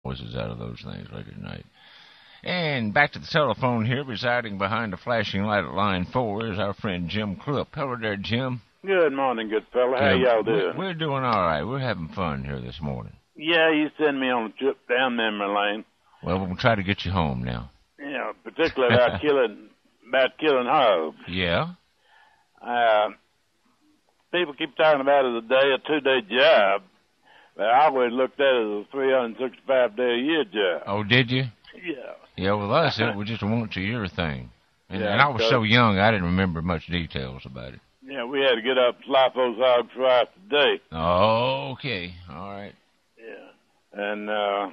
voices out of those things later tonight. And back to the telephone here, residing behind the flashing light at line 4 is our friend Jim Clupp. Hello there, Jim. Good morning, good fella. How y'all doing? We're doing all right. We're having fun here this morning. Yeah, you send me on a trip down memory lane. Well, we'll try to get you home now. Yeah, particularly about killing hogs. Yeah. People keep talking about it as a day, a 2-day job. But I always looked at it as a 365-day-a-year job. Oh, did you? Yeah. Yeah, with us, it was just a once-a-year thing. And Yeah, I was so young, I didn't remember much details about it. Yeah, we had to get up and slop those hogs throughout the day. Oh, okay. All right. Yeah. And,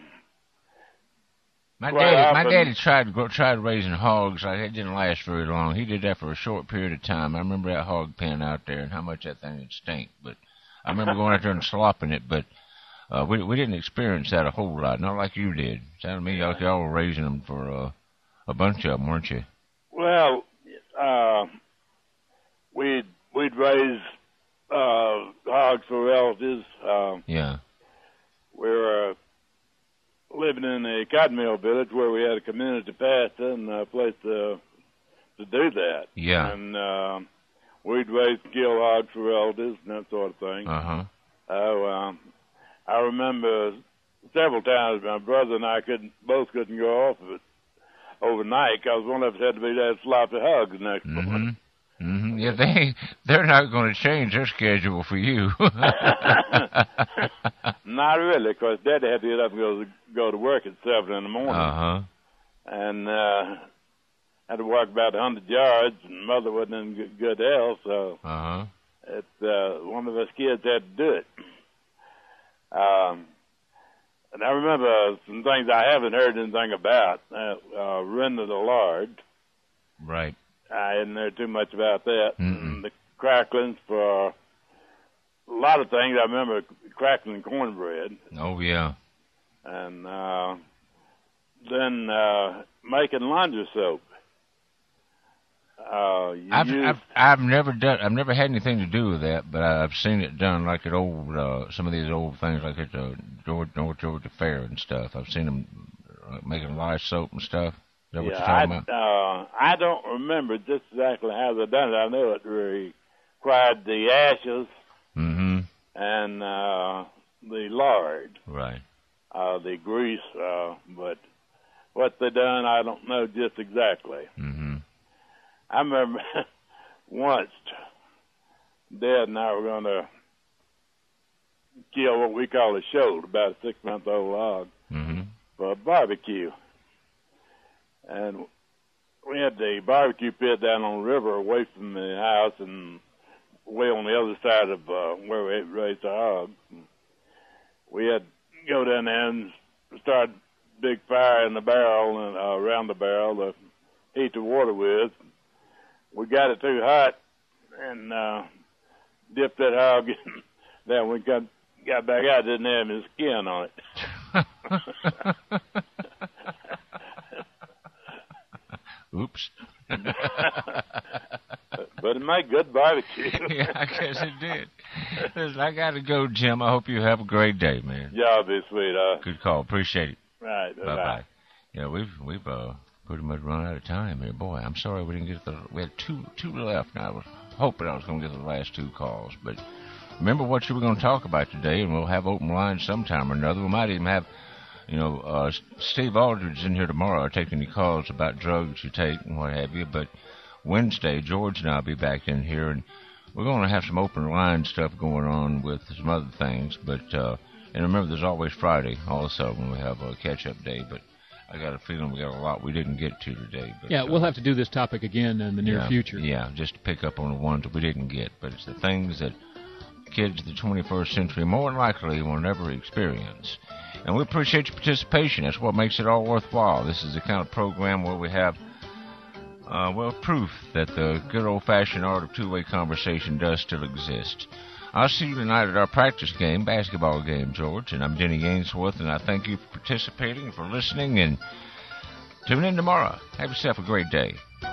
My daddy tried raising hogs. It didn't last very long. He did that for a short period of time. I remember that hog pen out there and how much that thing would stink. But I remember going out there and slopping it. But we didn't experience that a whole lot, not like you did. Sounded to me like y'all were raising them for a bunch of them, weren't you? Well, we'd raise hogs for relatives. Yeah. We were living in a cotton mill village where we had a community pastor and a place to do that. Yeah. And we'd raise and kill hogs for relatives and that sort of thing. Uh-huh. I remember several times my brother and I both couldn't go off of it overnight because one of us had to be there to slop the hogs the next morning. Mm-hmm. Yeah, they're not going to change their schedule for you. Not really, because Daddy had to get up and go to work at 7 in the morning. Uh-huh. And had to walk about 100 yards, and Mother wasn't in good health, so one of us kids had to do it. And I remember some things I haven't heard anything about. Renda the Lard. Right. I didn't know too much about that. Mm-mm. The cracklings for a lot of things. I remember crackling cornbread. Oh, yeah. And then making laundry soap. I've never had anything to do with that, but I've seen it done like at some of these old things like at the North Georgia Fair and stuff. I've seen them making lye soap and stuff. Is that what you're talking about? I don't remember just exactly how they done it. I know it required the ashes and the lard, right? The grease, but what they done, I don't know just exactly. Mm-hmm. I remember once Dad and I were going to kill what we call a shoat, about a 6-month-old hog, for a barbecue. And we had the barbecue pit down on the river away from the house and way on the other side of where we raised the hogs. We had to go down there and start a big fire in the barrel and around the barrel to heat the water with. We got it too hot and dipped that hog in. Then we got back out, didn't have his skin on it. Oops. But it made good barbecue. Yeah, I guess it did. Listen, I got to go, Jim. I hope you have a great day, man. Y'all be sweet. Good call. Appreciate it. Right. Bye-bye. Yeah, we've pretty much run out of time here. Boy, I'm sorry we didn't get we had two left. Now, I was hoping I was going to get the last 2 calls. But remember what you were going to talk about today, and we'll have open lines sometime or another. We might even have, Steve Aldridge in here tomorrow taking your calls about drugs you take and what have you. But Wednesday, George and I will be back in here, and we're going to have some open line stuff going on with some other things. But and remember, there's always Friday also when we have a catch-up day. But I got a feeling we got a lot we didn't get to today. But, yeah, we'll have to do this topic again in the near future. Yeah, just to pick up on the ones that we didn't get. But it's the things that kids of the 21st century more than likely will never experience. And we appreciate your participation. That's what makes it all worthwhile. This is the kind of program where we have, proof that the good old-fashioned art of two-way conversation does still exist. I'll see you tonight at our practice game, basketball game, George. And I'm Denny Ainsworth, and I thank you for participating, for listening, and tune in tomorrow. Have yourself a great day.